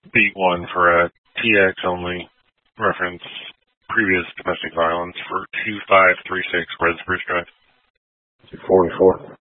beat one for a TX only reference previous domestic violence for 2536 Red Spruce Drive. 244.